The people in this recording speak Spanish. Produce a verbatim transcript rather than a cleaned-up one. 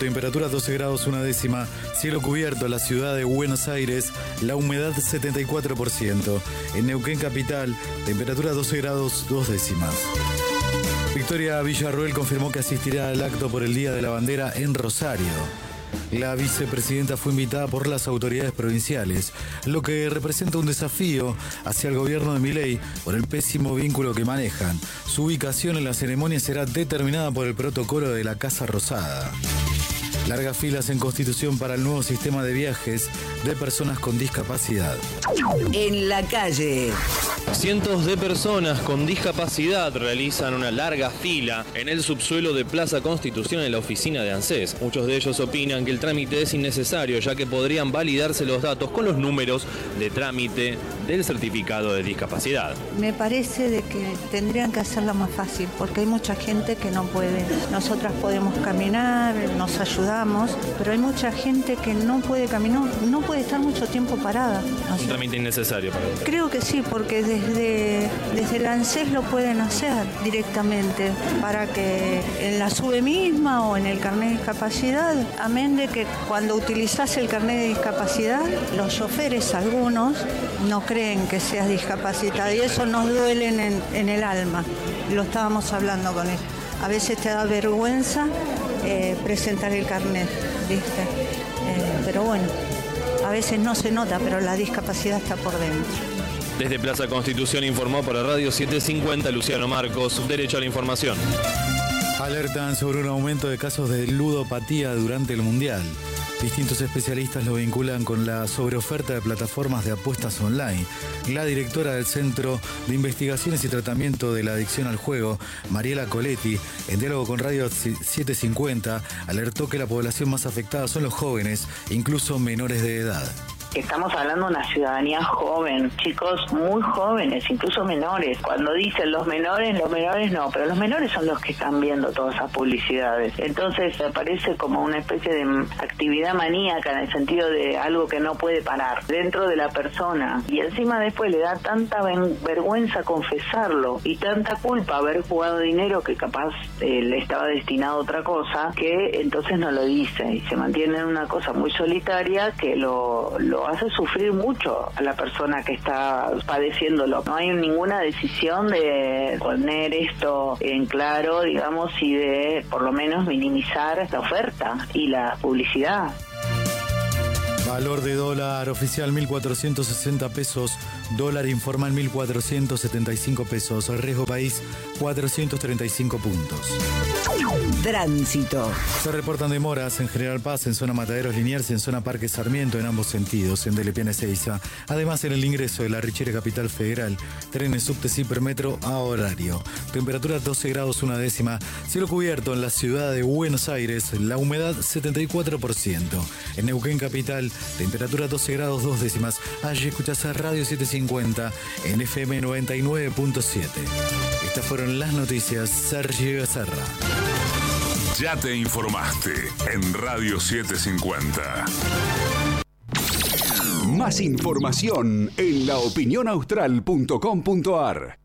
temperatura doce grados una décima, cielo cubierto en la ciudad de Buenos Aires, la humedad setenta y cuatro por ciento. En Neuquén capital, temperatura doce grados dos décimas. Victoria Villarroel confirmó que asistirá al acto por el Día de la Bandera en Rosario. La vicepresidenta fue invitada por las autoridades provinciales, lo que representa un desafío hacia el gobierno de Milei por el pésimo vínculo que manejan. Su ubicación en la ceremonia será determinada por el protocolo de la Casa Rosada. Largas filas en Constitución para el nuevo sistema de viajes de personas con discapacidad. En la calle. Cientos de personas con discapacidad realizan una larga fila en el subsuelo de Plaza Constitución en la oficina de ANSES. Muchos de ellos opinan que el trámite es innecesario, ya que podrían validarse los datos con los números de trámite del certificado de discapacidad. Me parece de que tendrían que hacerlo más fácil, porque hay mucha gente que no puede. Nosotras podemos caminar, nos ayudamos, pero hay mucha gente que no puede caminar, no puede estar mucho tiempo parada. O sea, un trámite innecesario para usted. Creo que sí, porque desde, desde el ANSES lo pueden hacer directamente, para que en la SUBE misma o en el carnet de discapacidad, amén de que cuando utilizás el carnet de discapacidad, los choferes, algunos, no creen que seas discapacitado y eso nos duele en, en el alma. Lo estábamos hablando con él. A veces te da vergüenza eh, presentar el carnet, ¿viste? Eh, pero bueno, a veces no se nota, pero la discapacidad está por dentro. Desde Plaza Constitución informó para Radio setecientos cincuenta Luciano Marcos, Derecho a la Información. Alertan sobre un aumento de casos de ludopatía durante el Mundial. Distintos especialistas lo vinculan con la sobreoferta de plataformas de apuestas online. La directora del Centro de Investigaciones y Tratamiento de la Adicción al Juego, Mariela Coletti, en diálogo con Radio setecientos cincuenta, alertó que la población más afectada son los jóvenes, incluso menores de edad. Estamos hablando de una ciudadanía joven, chicos muy jóvenes, incluso menores. Cuando dicen los menores, los menores no, pero los menores son los que están viendo todas esas publicidades. Entonces me parece como una especie de actividad maníaca en el sentido de algo que no puede parar dentro de la persona. Y encima después le da tanta vergüenza confesarlo y tanta culpa haber jugado dinero que capaz eh, le estaba destinado a otra cosa, que entonces no lo dice y se mantiene en una cosa muy solitaria que lo... lo hace sufrir mucho a la persona que está padeciéndolo. No hay ninguna decisión de poner esto en claro, digamos, y de por lo menos minimizar la oferta y la publicidad. Valor de dólar oficial mil cuatrocientos sesenta pesos, dólar informal mil cuatrocientos setenta y cinco pesos, riesgo país cuatrocientos treinta y cinco puntos. Tránsito. Se reportan demoras en General Paz, en zona Mataderos Liniers y en zona Parque Sarmiento en ambos sentidos, en Delepiane Ezeiza. Además, en el ingreso de la Richere Capital Federal, trenes subte Hipermetro a horario. Temperatura doce grados una décima, cielo cubierto en la ciudad de Buenos Aires, la humedad setenta y cuatro por ciento. En Neuquén Capital, temperatura doce grados dos décimas. Allí escuchás a Radio setecientos cincuenta en F M noventa y nueve punto siete. Estas fueron las noticias. Sergio Becerra. Ya te informaste en Radio setecientos cincuenta. Más información en la opinión austral punto com punto a r.